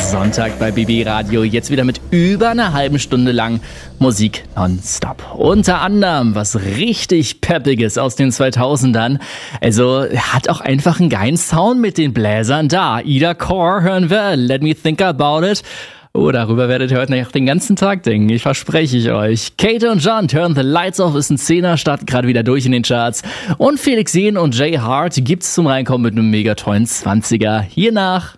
Sonntag bei BB Radio. Jetzt wieder mit über einer halben Stunde lang Musik nonstop. Unter anderem was richtig Peppiges aus den 2000ern. Also hat auch einfach einen geilen Sound mit den Bläsern da. Ida Core hören wir, Let Me Think About It. Oh, darüber werdet ihr heute noch den ganzen Tag denken, ich verspreche ich euch. Kate und John, Turn the Lights Off ist ein 10er, startet gerade wieder durch in den Charts. Und Felix Jähn und Jay Hart gibt's zum Reinkommen mit einem mega tollen 20er. Hiernach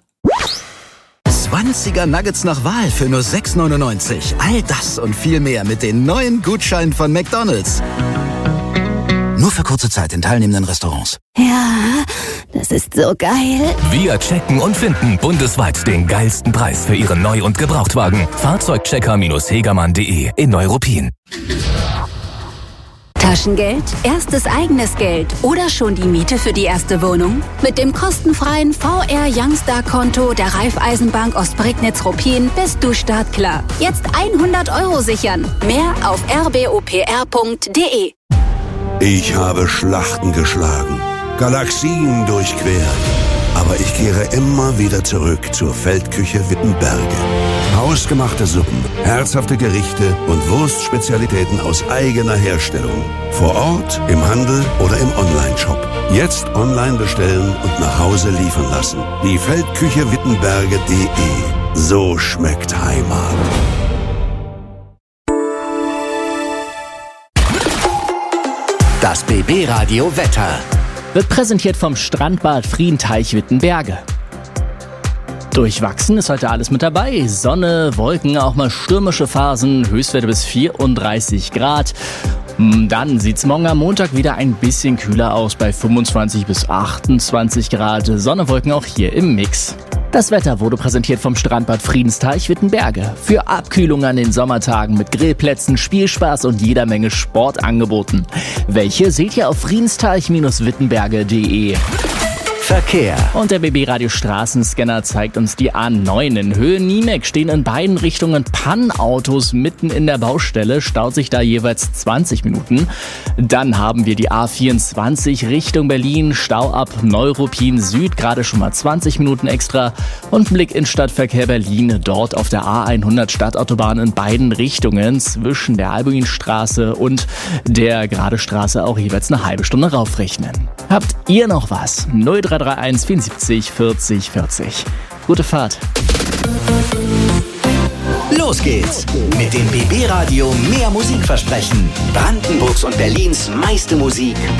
20er Nuggets nach Wahl für nur 6,99. All das und viel mehr mit den neuen Gutscheinen von McDonald's. Nur für kurze Zeit in teilnehmenden Restaurants. Ja, das ist so geil. Wir checken und finden bundesweit den geilsten Preis für Ihren Neu- und Gebrauchtwagen. Fahrzeugchecker-hegermann.de in Neuruppin. Taschengeld, erstes eigenes Geld oder schon die Miete für die erste Wohnung? Mit dem kostenfreien VR Youngstar-Konto der Raiffeisenbank Ostprignitz-Ruppin bist du startklar. Jetzt 100 € sichern. Mehr auf rbopr.de. Ich habe Schlachten geschlagen, Galaxien durchquert, aber ich kehre immer wieder zurück zur Feldküche Wittenberge. Hausgemachte Suppen, herzhafte Gerichte und Wurstspezialitäten aus eigener Herstellung. Vor Ort, im Handel oder im Onlineshop. Jetzt online bestellen und nach Hause liefern lassen. Die Feldküche Wittenberge.de. So schmeckt Heimat. Das BB Radio Wetter wird präsentiert vom Strandbad Friedenteich Wittenberge. Durchwachsen ist heute alles mit dabei. Sonne, Wolken, auch mal stürmische Phasen, Höchstwerte bis 34 Grad. Dann sieht's morgen am Montag wieder ein bisschen kühler aus bei 25 bis 28 Grad. Sonne, Wolken auch hier im Mix. Das Wetter wurde präsentiert vom Strandbad Friedensteich Wittenberge. Für Abkühlung an den Sommertagen mit Grillplätzen, Spielspaß und jeder Menge Sportangeboten. Welche seht ihr auf friedensteich-wittenberge.de. Verkehr. Und der BB Radio Straßenscanner zeigt uns die A9 in Höhe Niemek. Stehen in beiden Richtungen Pannautos mitten in der Baustelle. Staut sich da jeweils 20 Minuten. Dann haben wir die A24 Richtung Berlin. Stau ab Neuruppin Süd. Gerade schon mal 20 Minuten extra. Und Blick in Stadtverkehr Berlin. Dort auf der A100 Stadtautobahn in beiden Richtungen. Zwischen der Albuinstraße und der Gradestraße auch jeweils eine halbe Stunde raufrechnen. Habt ihr noch was? 0331 74 40 40. Gute Fahrt. Los geht's mit dem BB Radio Mehr Musikversprechen. Brandenburgs und Berlins meiste Musik